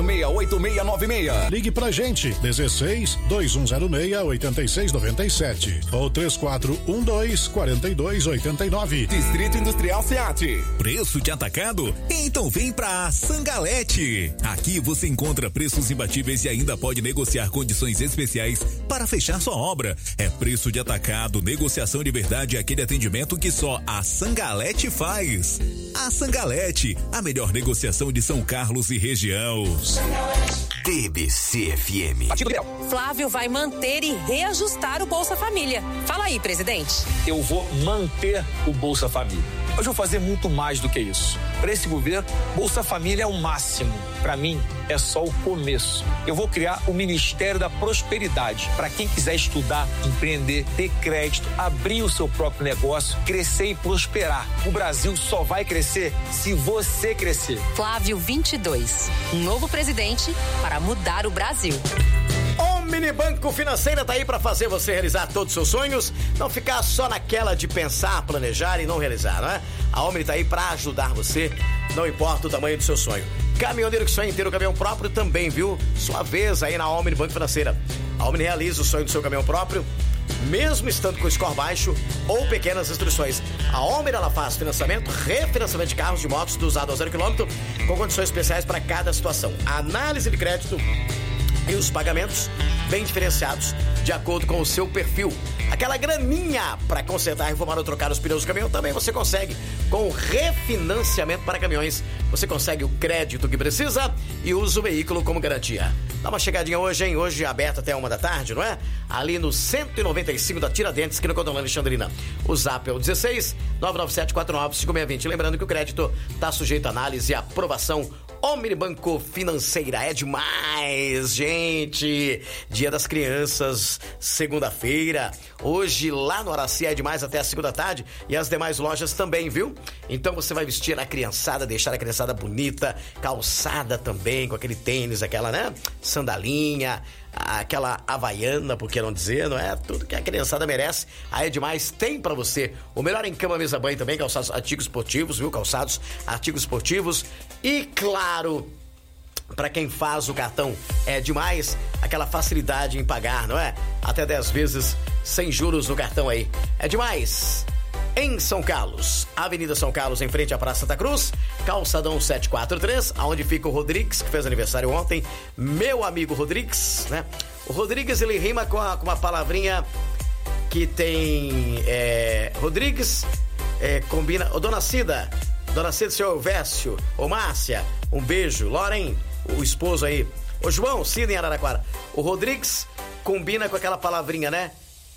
368696. Ligue pra gente, 16-2106-8697 ou 3412-4289. Distrito Industrial SEAT. Preço de atacado? Então vem pra Sangalete. Aqui você encontra preços imbatíveis e ainda pode negociar condições especiais para fechar sua obra. É preço de atacado, negociação de verdade, aquele atendimento que só a Sangalete faz. A Sangalete, a melhor negociação de São Carlos e região. TBC-FM. Flávio vai manter e reajustar o Bolsa Família. Fala aí, presidente. Eu vou manter o Bolsa Família. Hoje eu vou fazer muito mais do que isso. Para esse governo, Bolsa Família é o máximo. Para mim, é só o começo. Eu vou criar o Ministério da Prosperidade. Para quem quiser estudar, empreender, ter crédito, abrir o seu próprio negócio, crescer e prosperar. O Brasil só vai crescer se você crescer. Flávio 22. Um novo presidente para mudar o Brasil. Omni Banco Financeira tá aí para fazer você realizar todos os seus sonhos, não ficar só naquela de pensar, planejar e não realizar, não é? A Omni tá aí para ajudar você, não importa o tamanho do seu sonho. Caminhoneiro que sonha em ter o caminhão próprio também, viu? Sua vez aí na Omni Banco Financeira. A Omni realiza o sonho do seu caminhão próprio, mesmo estando com score baixo ou pequenas restrições. A Omni, ela faz financiamento, refinanciamento de carros, de motos do usado ao 0 km, com condições especiais para cada situação. Análise de crédito e os pagamentos bem diferenciados de acordo com o seu perfil. Aquela graninha para consertar, reformar ou trocar os pneus do caminhão também você consegue com o refinanciamento para caminhões. Você consegue o crédito que precisa e usa o veículo como garantia. Dá uma chegadinha hoje, hein? Hoje aberto até 1 da tarde, não é? Ali no 195 da Tiradentes, aqui no Cordão Alexandrina. O zap é o 16-99749-5620. Lembrando que o crédito está sujeito a análise e aprovação. Omni Banco Financeira é demais, gente. Dia das Crianças, segunda-feira. Hoje lá no Araci é demais até a segunda tarde e as demais lojas também, viu? Então você vai vestir a criançada, deixar a criançada bonita, calçada também, com aquele tênis, aquela, né? Sandalinha, aquela havaiana, por que não dizer, não é? Tudo que a criançada merece. A É Demais tem pra você o melhor em cama, mesa, banho também, calçados, artigos esportivos, viu? Calçados, artigos esportivos e, claro, pra quem faz o cartão É Demais, aquela facilidade em pagar, não é? Até 10 vezes sem juros no cartão aí. É Demais. Em São Carlos, Avenida São Carlos, em frente à Praça Santa Cruz, Calçadão 743, aonde fica o Rodrigues, que fez aniversário ontem, meu amigo Rodrigues, né? O Rodrigues, ele rima com uma palavrinha que tem, Rodrigues, combina, Dona Cida, seu Elvésio, ô Márcia, um beijo, Loren, o esposo aí, ô João, Cida em Araraquara, o Rodrigues combina com aquela palavrinha, né?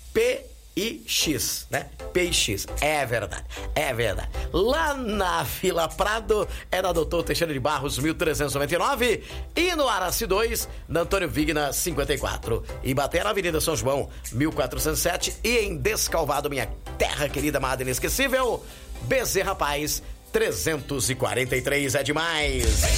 PIX, né? PIX, é verdade. Lá na Vila Prado, é na Doutor Teixeira de Barros, 1399, e no Araci 2, na Antônio Vigna, 54. E bater na Avenida São João, 1407, e em Descalvado, minha terra querida, amada, inesquecível, Bezerra Paz, 343, é demais.